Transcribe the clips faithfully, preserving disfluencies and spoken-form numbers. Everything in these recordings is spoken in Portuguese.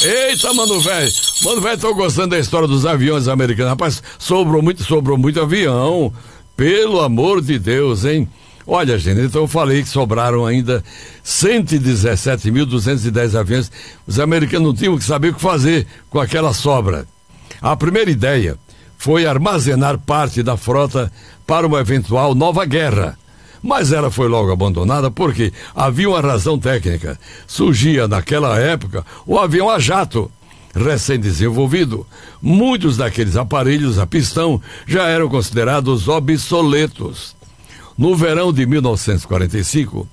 Eita, mano velho. Mano velho, tô gostando da história dos aviões americanos. Rapaz, sobrou muito, sobrou muito avião. Pelo amor de Deus, hein? Olha, gente, então eu falei que sobraram ainda cento e dezessete mil duzentos e dez aviões. Os americanos não tinham que saber o que fazer com aquela sobra. A primeira ideia foi armazenar parte da frota para uma eventual nova guerra. Mas ela foi logo abandonada porque havia uma razão técnica. Surgia naquela época o avião a jato, recém-desenvolvido. Muitos daqueles aparelhos a pistão já eram considerados obsoletos. No verão de mil novecentos e quarenta e cinco,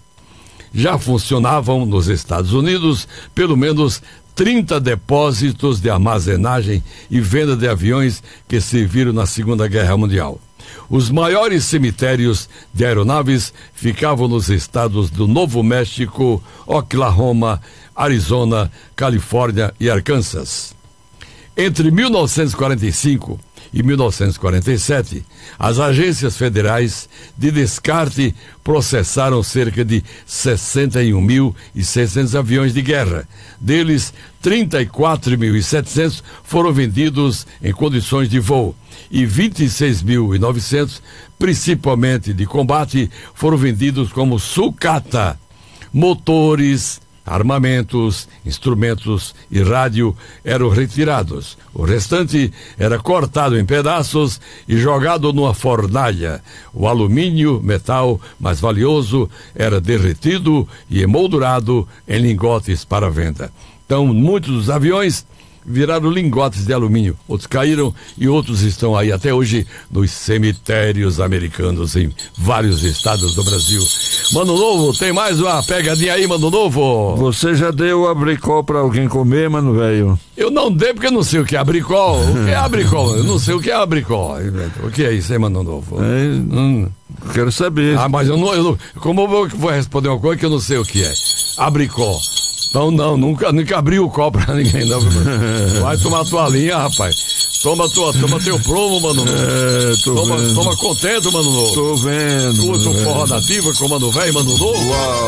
já funcionavam nos Estados Unidos pelo menos trinta depósitos de armazenagem e venda de aviões que serviram na Segunda Guerra Mundial. Os maiores cemitérios de aeronaves ficavam nos estados do Novo México, Oklahoma, Arizona, Califórnia e Arkansas. Entre mil novecentos e quarenta e cinco e mil novecentos e quarenta e sete, as agências federais de descarte processaram cerca de sessenta e um mil e seiscentos aviões de guerra. Deles, trinta e quatro mil e setecentos foram vendidos em condições de voo e vinte e seis mil e novecentos, principalmente de combate, foram vendidos como sucata. Motores, armamentos, instrumentos e rádio eram retirados. O restante era cortado em pedaços e jogado numa fornalha. O alumínio, metal mais valioso, era derretido e emoldurado em lingotes para venda. Então, muitos dos aviões viraram lingotes de alumínio. Outros caíram e outros estão aí até hoje nos cemitérios americanos em vários estados do Brasil. Mano Novo, tem mais uma pegadinha aí, Mano Novo? Você já deu abricol pra alguém comer, mano velho? Eu não dei porque eu não sei o que é abricol. O que é abricol? Eu não sei o que é abricol. O que é isso, hein, Mano Novo? É, hum. Quero saber. Ah, mas eu não, eu não... Como eu vou, vou responder uma coisa que eu não sei o que é? Abricol. Então não, nunca, nunca abri o copo pra ninguém, não. Vai tomar tua linha, rapaz. Toma, tua, toma teu promo, Mano Novo. É, tô toma, vendo. toma contento, Mano Novo. Tô vendo. Curta o forró nativa com o Mano Velho, Mano Novo. Uau.